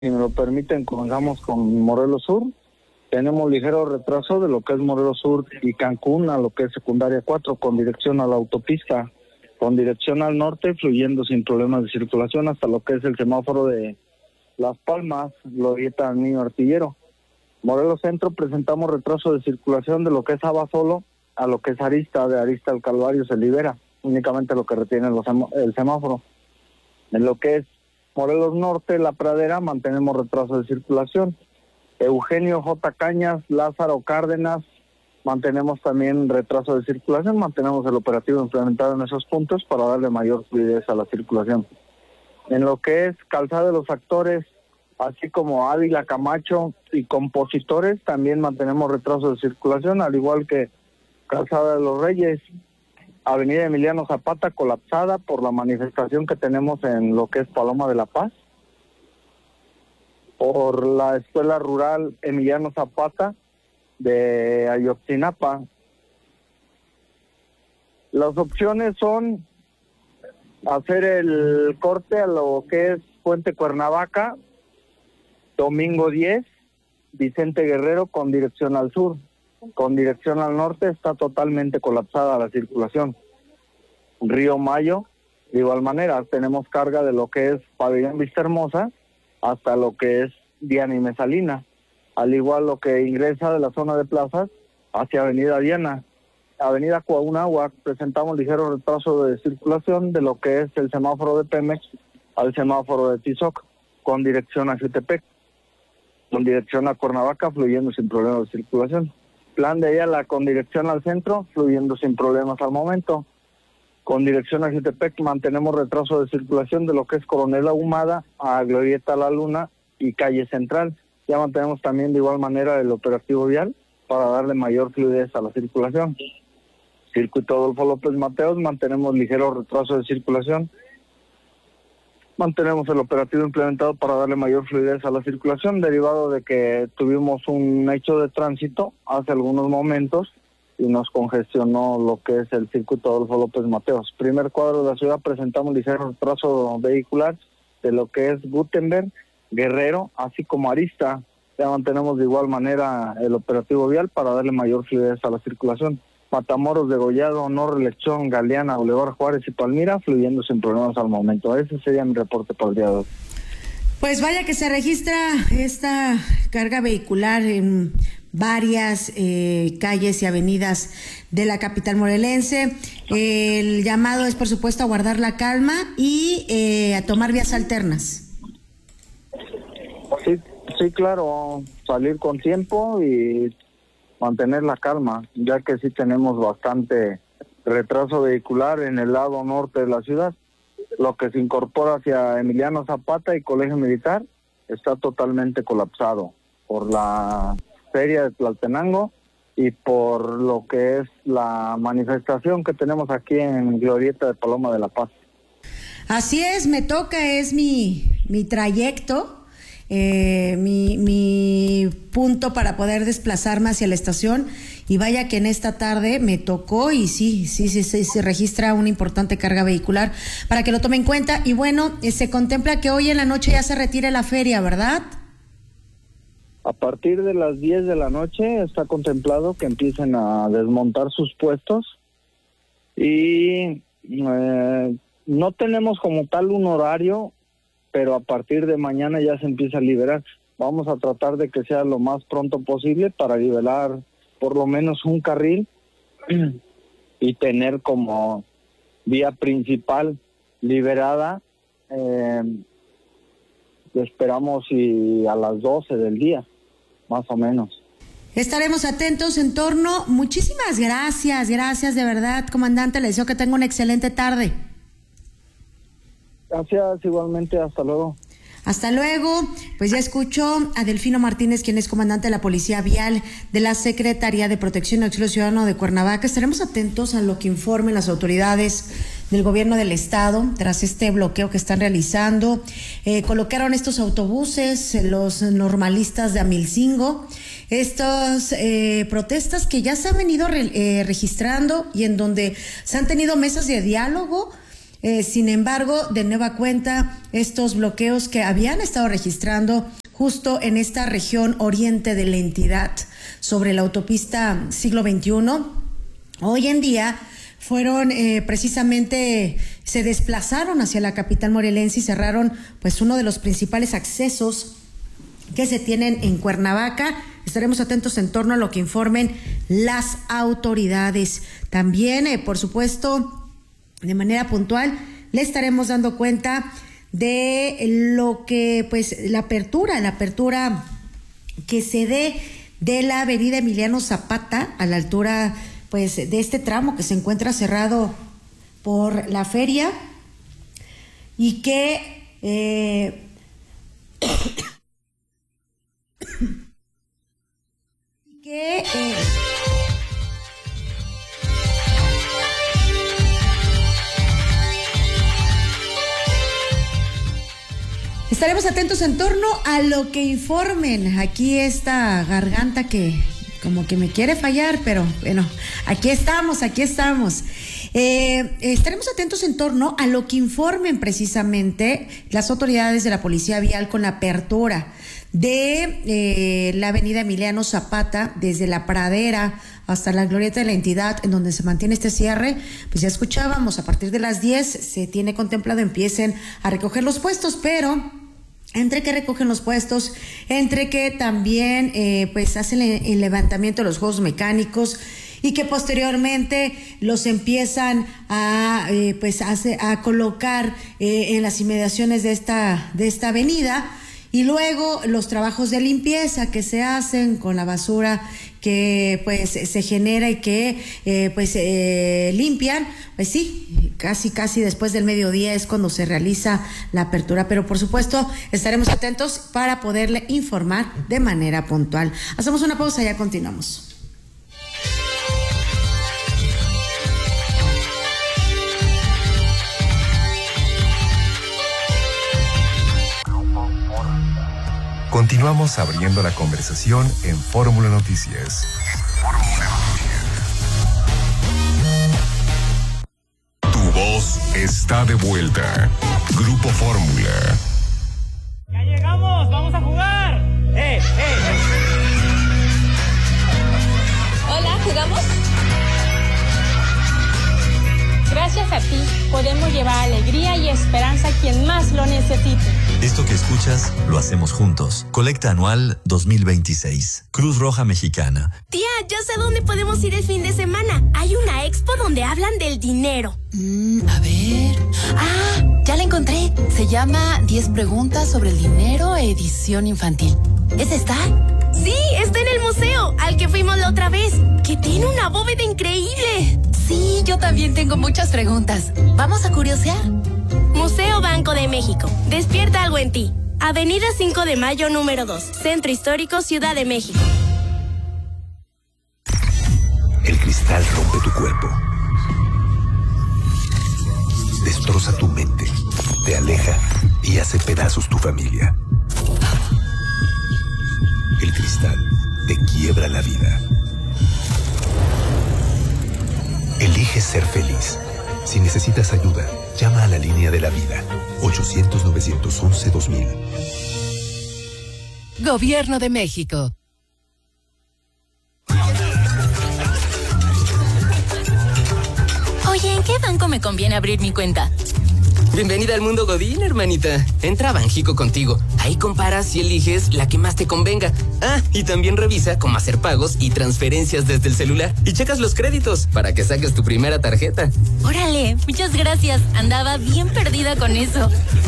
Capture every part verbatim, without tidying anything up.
Si me lo permiten, comenzamos con Morelos Sur. Tenemos ligero retraso de lo que es Morelos Sur y Cancún a lo que es secundaria cuatro, con dirección a la autopista, con dirección al norte, fluyendo sin problemas de circulación hasta lo que es el semáforo de Las Palmas, Glorieta Niño Artillero. Morelos Centro presentamos retraso de circulación de lo que es Abasolo a lo que es Arista, de Arista al Calvario se libera, únicamente lo que retiene los sem- el semáforo. En lo que es Morelos Norte, La Pradera, mantenemos retraso de circulación. Eugenio J. Cañas, Lázaro Cárdenas, mantenemos también retraso de circulación, mantenemos el operativo implementado en esos puntos para darle mayor fluidez a la circulación. En lo que es Calzada de los Actores, así como Ávila Camacho y Compositores, también mantenemos retraso de circulación, al igual que Calzada de los Reyes, Avenida Emiliano Zapata colapsada por la manifestación que tenemos en lo que es Paloma de la Paz. Por la Escuela Rural Emiliano Zapata de Ayotzinapa. Las opciones son hacer el corte a lo que es Puente Cuernavaca, Domingo diez, Vicente Guerrero con dirección al sur. Con dirección al norte está totalmente colapsada la circulación. Río Mayo, de igual manera, tenemos carga de lo que es Pabellón Vista Hermosa hasta lo que es Diana y Mesalina, al igual lo que ingresa de la zona de plazas hacia Avenida Diana. Avenida Coahunahuac presentamos ligero retraso de circulación de lo que es el semáforo de Pemex al semáforo de Tizoc, con dirección a Jutepec, con dirección a Cuernavaca, fluyendo sin problemas de circulación. Plan de Ayala con dirección al centro, fluyendo sin problemas al momento. Con dirección a Jutepec mantenemos retraso de circulación de lo que es Coronel Ahumada a Glorieta La Luna y Calle Central. Ya mantenemos también de igual manera el operativo vial para darle mayor fluidez a la circulación. Circuito Adolfo López Mateos, mantenemos ligero retraso de circulación. Mantenemos el operativo implementado para darle mayor fluidez a la circulación, derivado de que tuvimos un hecho de tránsito hace algunos momentos y nos congestionó lo que es el circuito Adolfo López Mateos. Primer cuadro de la ciudad, presentamos ligero retraso vehicular de lo que es Gutenberg, Guerrero, así como Arista. Ya mantenemos de igual manera el operativo vial para darle mayor fluidez a la circulación. Matamoros, Degollado, Honor, Lechón, Galeana, Boulevard Juárez y Palmira, fluyendo sin problemas al momento. Ese sería mi reporte para el día de hoy. Pues vaya que se registra esta carga vehicular en varias eh, calles y avenidas de la capital morelense. El llamado es, por supuesto, a guardar la calma y eh, a tomar vías alternas. Sí, sí, claro, salir con tiempo y mantener la calma, ya que sí tenemos bastante retraso vehicular en el lado norte de la ciudad. Lo que se incorpora hacia Emiliano Zapata y Colegio Militar está totalmente colapsado por la feria de Tlaltenango y por lo que es la manifestación que tenemos aquí en Glorieta de Paloma de la Paz. Así es, me toca, es mi, mi trayecto. Eh, mi, mi punto para poder desplazarme hacia la estación, y vaya que en esta tarde me tocó y sí, sí, sí, sí se registra una importante carga vehicular para que lo tome en cuenta. Y bueno, eh, se contempla que hoy en la noche ya se retire la feria, ¿verdad? A partir de las diez de la noche está contemplado que empiecen a desmontar sus puestos y eh, no tenemos como tal un horario, pero a partir de mañana ya se empieza a liberar. Vamos a tratar de que sea lo más pronto posible para liberar por lo menos un carril y tener como vía principal liberada, eh, esperamos y a las doce del día, más o menos. Estaremos atentos en torno. Muchísimas gracias, gracias de verdad, comandante. Le deseo que tenga una excelente tarde. Gracias, igualmente, hasta luego. Hasta luego. Pues ya escuchó a Delfino Martínez, quien es comandante de la Policía Vial de la Secretaría de Protección y Auxilio Ciudadano de Cuernavaca. Estaremos atentos a lo que informen las autoridades del gobierno del estado tras este bloqueo que están realizando. Eh, colocaron estos autobuses, los normalistas de Amilcingo, estas eh, protestas que ya se han venido re, eh, registrando y en donde se han tenido mesas de diálogo Eh, sin embargo, de nueva cuenta, estos bloqueos que habían estado registrando justo en esta región oriente de la entidad sobre la autopista Siglo veintiuno, hoy en día fueron eh, precisamente, se desplazaron hacia la capital morelense y cerraron pues uno de los principales accesos que se tienen en Cuernavaca. Estaremos atentos en torno a lo que informen las autoridades. También, eh, por supuesto, de manera puntual, le estaremos dando cuenta de lo que, pues, la apertura, la apertura que se dé de la avenida Emiliano Zapata a la altura, pues, de este tramo que se encuentra cerrado por la feria y que eh, que eh, estaremos atentos en torno a lo que informen aquí esta garganta que como que me quiere fallar, pero bueno, aquí estamos, aquí estamos. Eh, estaremos atentos en torno a lo que informen precisamente las autoridades de la Policía Vial con la apertura de eh, la avenida Emiliano Zapata, desde la Pradera hasta la Glorieta de la Entidad, en donde se mantiene este cierre. Pues ya escuchábamos, a partir de las diez se tiene contemplado empiecen a recoger los puestos, pero entre que recogen los puestos, entre que también eh, pues hacen el, el levantamiento de los juegos mecánicos y que posteriormente los empiezan a eh, pues hace, a colocar eh, en las inmediaciones de esta de esta avenida, y luego los trabajos de limpieza que se hacen con la basura que pues se genera y que eh, pues eh, limpian, pues sí, casi casi después del mediodía es cuando se realiza la apertura, pero por supuesto estaremos atentos para poderle informar de manera puntual. Hacemos una pausa y ya continuamos. Continuamos abriendo la conversación en Fórmula Noticias. Tu voz está de vuelta. Grupo Fórmula. ¡Ya llegamos! ¡Vamos a jugar! ¡Eh, eh! Hola, ¿jugamos? Gracias a ti, podemos llevar alegría y esperanza a quien más lo necesite. Esto que escuchas, lo hacemos juntos. Colecta anual dos mil veintiséis. Cruz Roja Mexicana. Tía, ya sé dónde podemos ir el fin de semana. Hay una expo donde hablan del dinero. Mm, a ver... Ah, ya la encontré. Se llama diez preguntas sobre el dinero, edición infantil. ¿Es esta? Sí, está en el museo, al que fuimos la otra vez, que tiene una bóveda increíble. Sí, yo también tengo muchas preguntas. ¿Vamos a curiosear? Museo Banco de México. Despierta algo en ti. Avenida cinco de Mayo, número dos. Centro Histórico, Ciudad de México. El cristal rompe tu cuerpo. Destroza tu mente. Te aleja y hace pedazos tu familia. El cristal te quiebra la vida. Elige ser feliz. Si necesitas ayuda, llama a la línea de la vida. ochocientos, novecientos once, dos mil. Gobierno de México. Oye, ¿en qué banco me conviene abrir mi cuenta? Bienvenida al mundo Godín, hermanita. Entra a Banjico Contigo. Ahí comparas y eliges la que más te convenga. Ah, y también revisa cómo hacer pagos y transferencias desde el celular. Y checas los créditos para que saques tu primera tarjeta. Órale, muchas gracias. Andaba bien perdida con eso.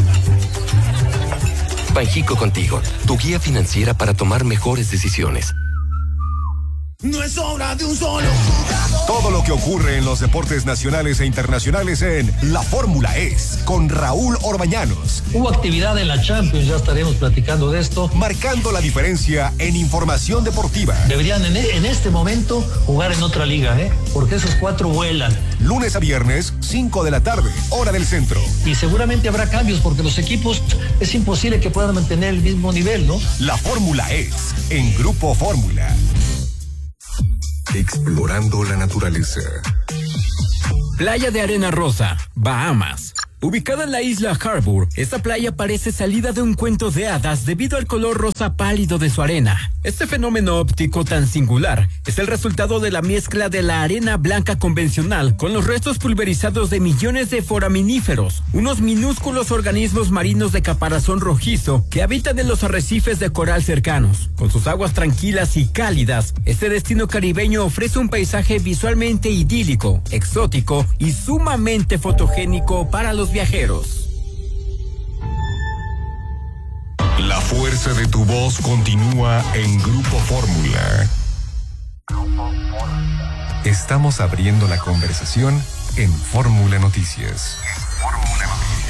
Banjico Contigo, tu guía financiera para tomar mejores decisiones. No es obra de un solo jugador. Todo lo que ocurre en los deportes nacionales e internacionales en La Fórmula Es, con Raúl Orbañanos. Hubo actividad en la Champions, ya estaremos platicando de esto. Marcando la diferencia en información deportiva. Deberían en, en este momento jugar en otra liga, ¿eh? Porque esos cuatro vuelan. Lunes a viernes, cinco de la tarde, hora del centro. Y seguramente habrá cambios porque los equipos es imposible que puedan mantener el mismo nivel, ¿no? La Fórmula Es, en Grupo Fórmula. Explorando la naturaleza. Playa de Arena Rosa, Bahamas. Ubicada en la isla Harbour, esta playa parece salida de un cuento de hadas debido al color rosa pálido de su arena. Este fenómeno óptico tan singular es el resultado de la mezcla de la arena blanca convencional con los restos pulverizados de millones de foraminíferos, unos minúsculos organismos marinos de caparazón rojizo que habitan en los arrecifes de coral cercanos. Con sus aguas tranquilas y cálidas, este destino caribeño ofrece un paisaje visualmente idílico, exótico y sumamente fotogénico para los viajeros. La fuerza de tu voz continúa en Grupo Fórmula. Estamos abriendo la conversación en Fórmula Noticias. Fórmula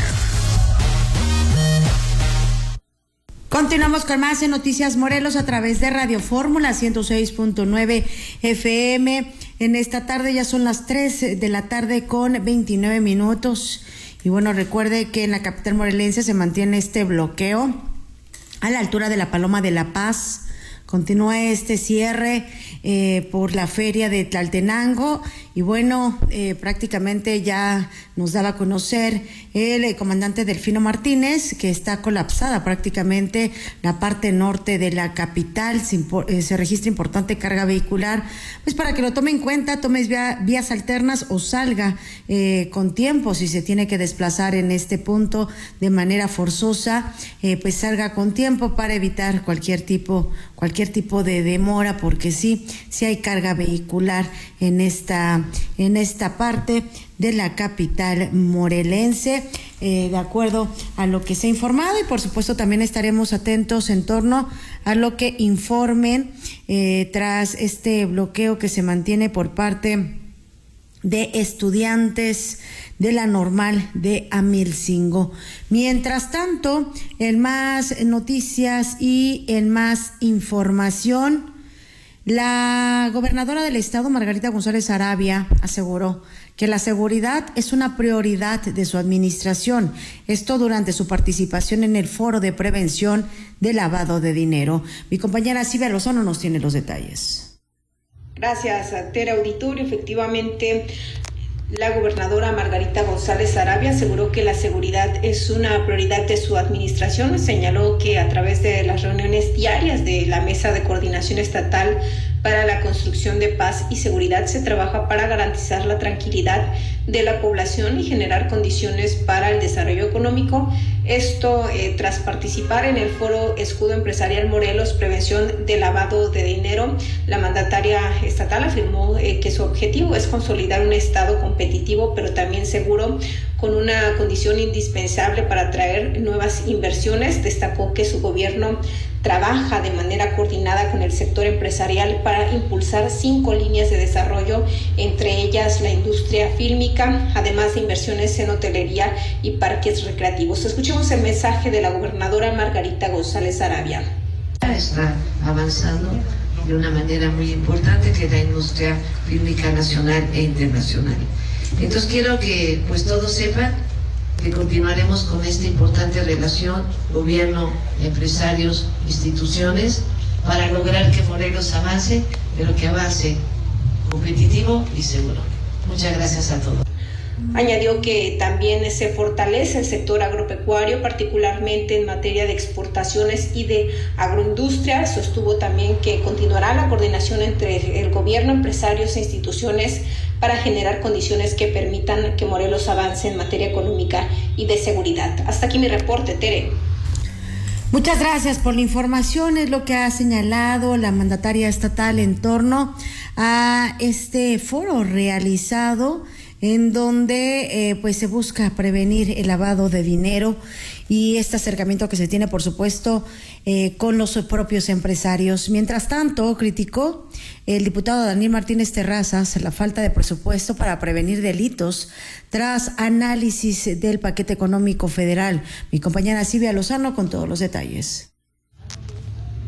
Noticias. Continuamos con más en Noticias Morelos a través de Radio Fórmula ciento seis punto nueve F M. En esta tarde ya son las tres de la tarde con veintinueve minutos. Y bueno, recuerde que en la capital morelense se mantiene este bloqueo a la altura de la Paloma de la Paz. Continúa este cierre eh, por la feria de Tlaltenango y bueno, eh, prácticamente ya nos daba a conocer el eh, comandante Delfino Martínez que está colapsada prácticamente la parte norte de la capital, se, eh, se registra importante carga vehicular, pues para que lo tome en cuenta, tomes vía, vías alternas o salga eh, con tiempo, si se tiene que desplazar en este punto de manera forzosa, eh, pues salga con tiempo para evitar cualquier tipo, cualquier tipo de demora, porque sí, sí hay carga vehicular en esta, en esta parte de la capital morelense, eh, de acuerdo a lo que se ha informado, y por supuesto también estaremos atentos en torno a lo que informen eh, tras este bloqueo que se mantiene por parte de estudiantes de la normal de Amilcingo. Mientras tanto, en más noticias y en más información, la gobernadora del estado, Margarita González Arabia, aseguró que la seguridad es una prioridad de su administración. Esto durante su participación en el Foro de Prevención de Lavado de Dinero. Mi compañera Silvia Lozano nos tiene los detalles. Gracias, Tere Auditorio. Efectivamente, la gobernadora Margarita González Arabia aseguró que la seguridad es una prioridad de su administración. Señaló que a través de las reuniones diarias de la Mesa de Coordinación Estatal para la Construcción de Paz y Seguridad se trabaja para garantizar la tranquilidad de la población y generar condiciones para el desarrollo económico. Esto eh, tras participar en el Foro Escudo Empresarial Morelos, Prevención de Lavado de Dinero. La mandataria estatal afirmó eh, que su objetivo es consolidar un Estado competitivo, pero también seguro, con una condición indispensable para atraer nuevas inversiones. Destacó que su gobierno trabaja de manera coordinada con el sector empresarial para impulsar cinco líneas de desarrollo, entre ellas la industria fílmica, además de inversiones en hotelería y parques recreativos. Escuchemos el mensaje de la gobernadora Margarita González Arabia. Está avanzando de una manera muy importante, que es la industria fílmica nacional e internacional. Entonces quiero que pues todos sepan que continuaremos con esta importante relación, gobierno, empresarios, instituciones, para lograr que Morelos avance, pero que avance competitivo y seguro. Muchas gracias a todos. Añadió que también se fortalece el sector agropecuario, particularmente en materia de exportaciones y de agroindustria. Sostuvo también que continuará la coordinación entre el gobierno, empresarios e instituciones para generar condiciones que permitan que Morelos avance en materia económica y de seguridad. Hasta aquí mi reporte, Tere. Muchas gracias por la información. Es lo que ha señalado la mandataria estatal en torno a este foro realizado en donde eh, pues se busca prevenir el lavado de dinero y este acercamiento que se tiene, por supuesto, eh, con los propios empresarios. Mientras tanto, criticó el diputado Daniel Martínez Terrazas la falta de presupuesto para prevenir delitos tras análisis del paquete económico federal. Mi compañera Silvia Lozano con todos los detalles.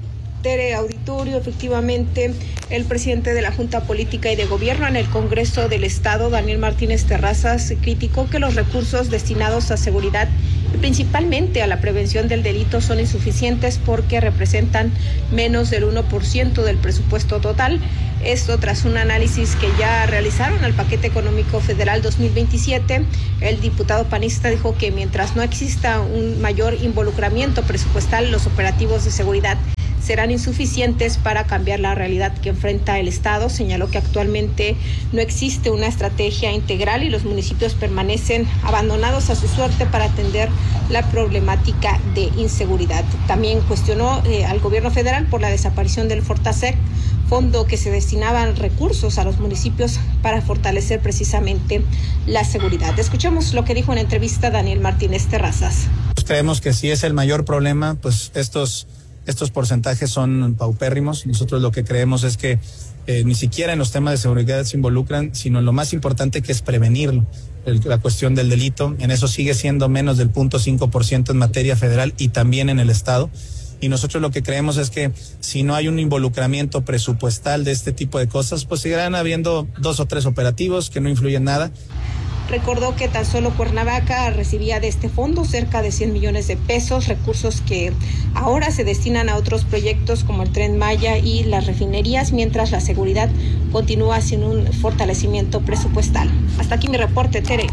Tere, auditorio, efectivamente, el presidente de la Junta Política y de Gobierno en el Congreso del Estado, Daniel Martínez Terrazas, criticó que los recursos destinados a seguridad y principalmente a la prevención del delito son insuficientes porque representan menos del uno por ciento del presupuesto total. Esto tras un análisis que ya realizaron al paquete económico federal dos mil veintisiete. El diputado panista dijo que mientras no exista un mayor involucramiento presupuestal, los operativos de seguridad serán insuficientes para cambiar la realidad que enfrenta el Estado. Señaló que actualmente no existe una estrategia integral y los municipios permanecen abandonados a su suerte para atender la problemática de inseguridad. También cuestionó eh, al gobierno federal por la desaparición del Fortasec, fondo que se destinaban recursos a los municipios para fortalecer precisamente la seguridad. Escuchemos lo que dijo en entrevista Daniel Martínez Terrazas. Creemos que si es el mayor problema, pues estos Estos porcentajes son paupérrimos. Nosotros lo que creemos es que eh, ni siquiera en los temas de seguridad se involucran, sino en lo más importante que es prevenirlo. El, la cuestión del delito, en eso sigue siendo menos del cero punto cinco por ciento en materia federal y también en el Estado. Y nosotros lo que creemos es que si no hay un involucramiento presupuestal de este tipo de cosas, pues seguirán habiendo dos o tres operativos que no influyen nada. Recordó que tan solo Cuernavaca recibía de este fondo cerca de cien millones de pesos, recursos que ahora se destinan a otros proyectos como el Tren Maya y las refinerías, mientras la seguridad continúa sin un fortalecimiento presupuestal. Hasta aquí mi reporte, Tere.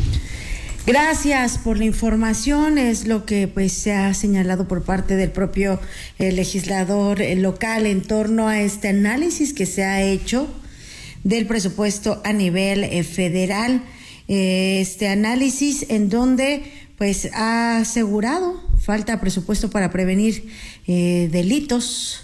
Gracias por la información, es lo que pues se ha señalado por parte del propio eh, legislador eh, local en torno a este análisis que se ha hecho del presupuesto a nivel eh, federal. Este análisis en donde pues ha asegurado falta presupuesto para prevenir eh, delitos.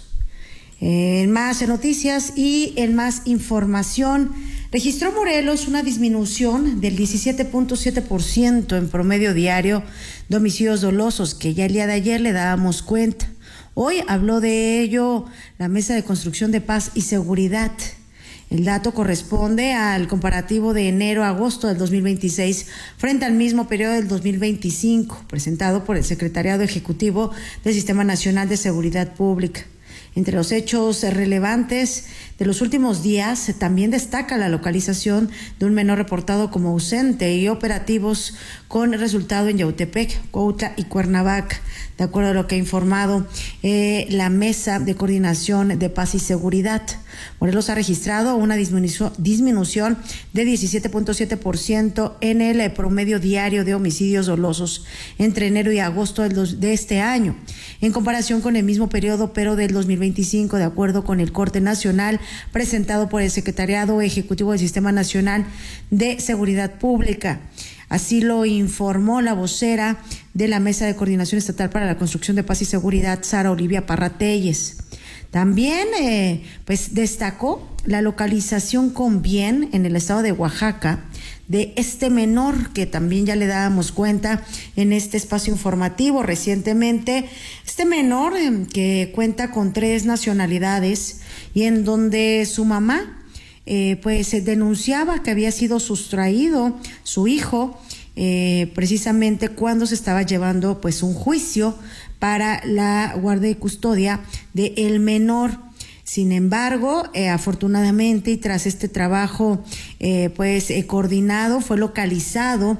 En más noticias y en más información, registró Morelos una disminución del diecisiete punto siete por ciento en promedio diario de homicidios dolosos, que ya el día de ayer le dábamos cuenta. Hoy habló de ello la Mesa de Construcción de Paz y Seguridad. El dato corresponde al comparativo de enero a agosto del dos mil veintiséis frente al mismo periodo del dos mil veinticinco, presentado por el Secretariado Ejecutivo del Sistema Nacional de Seguridad Pública. Entre los hechos relevantes de los últimos días, también destaca la localización de un menor reportado como ausente y operativos con resultado en Yautepec, Cuautla y Cuernavaca. De acuerdo a lo que ha informado eh, la Mesa de Coordinación de Paz y Seguridad, Morelos ha registrado una disminu- disminución de diecisiete punto siete por ciento en el promedio diario de homicidios dolosos entre enero y agosto del dos, de este año, en comparación con el mismo periodo, pero del dos mil veinticinco, de acuerdo con el corte nacional presentado por el Secretariado Ejecutivo del Sistema Nacional de Seguridad Pública. Así lo informó la vocera de la Mesa de Coordinación Estatal para la Construcción de Paz y Seguridad, Sara Olivia Parra Telles. También eh, pues destacó la localización con bien en el estado de Oaxaca de este menor, que también ya le dábamos cuenta en este espacio informativo recientemente. Este menor eh, que cuenta con tres nacionalidades y en donde su mamá Eh, pues se denunciaba que había sido sustraído su hijo eh, precisamente cuando se estaba llevando pues un juicio para la guardia y custodia de el menor. Sin embargo, eh, afortunadamente y tras este trabajo eh, pues eh, coordinado, fue localizado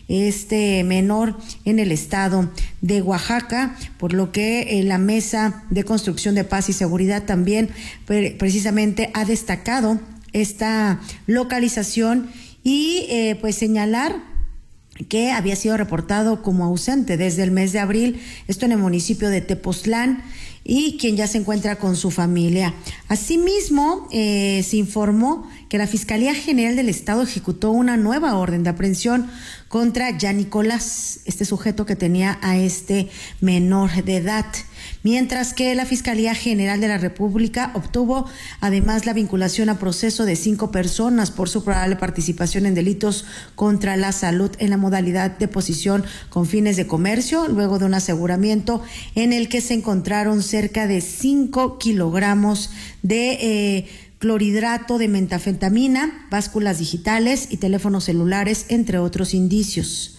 este menor en el estado de Oaxaca, por lo que eh, la Mesa de Construcción de Paz y Seguridad también pre- precisamente ha destacado esta localización y eh, pues señalar que había sido reportado como ausente desde el mes de abril, esto en el municipio de Tepoztlán, y quien ya se encuentra con su familia. Asimismo, eh, se informó que la Fiscalía General del Estado ejecutó una nueva orden de aprehensión contra ya Nicolás, este sujeto que tenía a este menor de edad, mientras que la Fiscalía General de la República obtuvo además la vinculación a proceso de cinco personas por su probable participación en delitos contra la salud en la modalidad de posesión con fines de comercio, luego de un aseguramiento en el que se encontraron cerca de cinco kilogramos de eh, clorhidrato de metafetamina, básculas digitales y teléfonos celulares, entre otros indicios.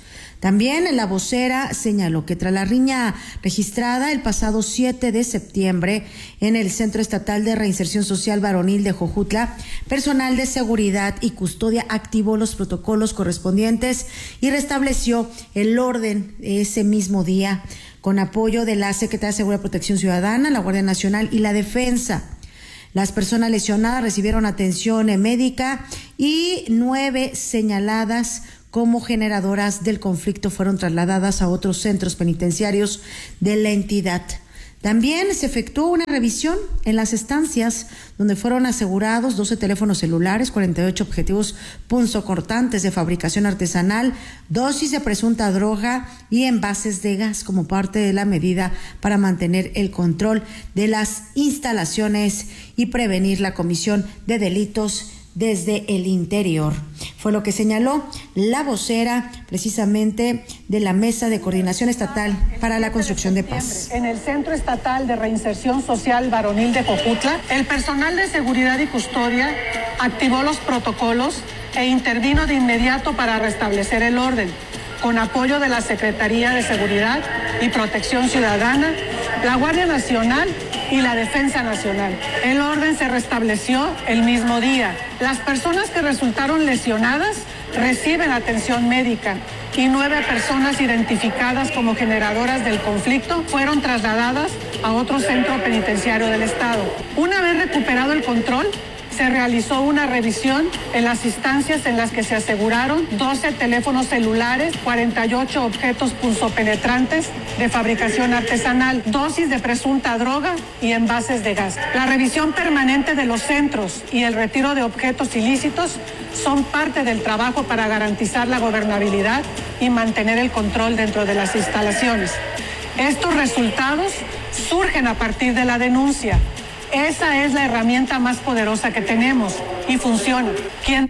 También la vocera señaló que tras la riña registrada el pasado siete de septiembre en el Centro Estatal de Reinserción Social Varonil de Jojutla, personal de seguridad y custodia activó los protocolos correspondientes y restableció el orden ese mismo día con apoyo de la Secretaría de Seguridad y Protección Ciudadana, la Guardia Nacional y la Defensa. Las personas lesionadas recibieron atención médica y nueve señaladas como generadoras del conflicto fueron trasladadas a otros centros penitenciarios de la entidad. También se efectuó una revisión en las estancias donde fueron asegurados doce teléfonos celulares, cuarenta y ocho objetivos punzocortantes de fabricación artesanal, dosis de presunta droga y envases de gas como parte de la medida para mantener el control de las instalaciones y prevenir la comisión de delitos desde el interior. Fue lo que señaló la vocera precisamente de la Mesa de Coordinación Estatal para la Construcción de Paz. En el Centro Estatal de Reinserción Social Varonil de Jojutla, el personal de seguridad y custodia activó los protocolos e intervino de inmediato para restablecer el orden, con apoyo de la Secretaría de Seguridad y Protección Ciudadana, la Guardia Nacional y la Defensa Nacional. El orden se restableció el mismo día. Las personas que resultaron lesionadas reciben atención médica y nueve personas identificadas como generadoras del conflicto fueron trasladadas a otro centro penitenciario del estado. Una vez recuperado el control, se realizó una revisión en las instancias en las que se aseguraron doce teléfonos celulares, cuarenta y ocho objetos punzopenetrantes de fabricación artesanal, dosis de presunta droga y envases de gas. La revisión permanente de los centros y el retiro de objetos ilícitos son parte del trabajo para garantizar la gobernabilidad y mantener el control dentro de las instalaciones. Estos resultados surgen a partir de la denuncia. Esa es la herramienta más poderosa que tenemos y funciona. ¿Quién?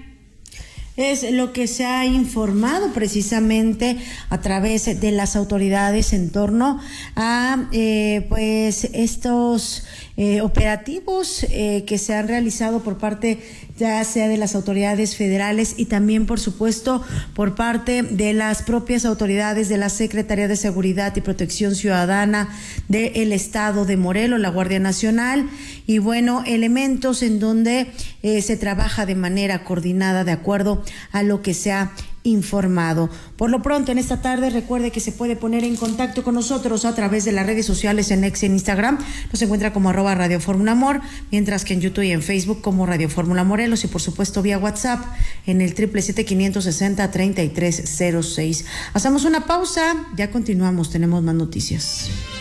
Es lo que se ha informado precisamente a través de las autoridades en torno a eh, pues estos eh, operativos eh, que se han realizado por parte ya sea de las autoridades federales y también por supuesto por parte de las propias autoridades de la Secretaría de Seguridad y Protección Ciudadana del Estado de Morelos, la Guardia Nacional y bueno, elementos en donde eh, se trabaja de manera coordinada de acuerdo a lo que se ha informado. Por lo pronto, en esta tarde, recuerde que se puede poner en contacto con nosotros a través de las redes sociales en X y en Instagram. Nos encuentra como arroba Radio Fórmula Amor, mientras que en YouTube y en Facebook como Radio Fórmula Morelos y por supuesto vía WhatsApp en el triple siete quinientos sesenta treinta y tres cero seis. Hacemos una pausa, ya continuamos, tenemos más noticias.